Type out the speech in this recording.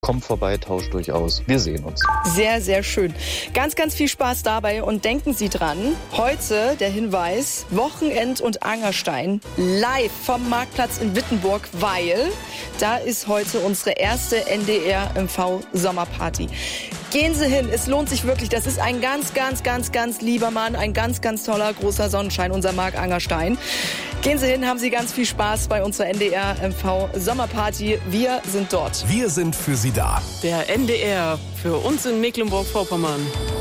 Kommt vorbei, tauscht euch aus. Wir sehen uns. Sehr, sehr schön. Ganz, ganz viel Spaß dabei und denken Sie dran, heute der Hinweis, Wochenend- und Angerstein live vom Marktplatz in Wittenburg, weil da ist heute unsere erste NDR-MV-Sommerparty. Gehen Sie hin, es lohnt sich wirklich. Das ist ein ganz, ganz, ganz, ganz lieber Mann, ein ganz, ganz toller, großer Sonnenschein, unser Marc Angerstein. Gehen Sie hin, haben Sie ganz viel Spaß bei unserer NDR-MV-Sommerparty. Wir sind dort. Wir sind für Sie da. Der NDR für uns in Mecklenburg-Vorpommern.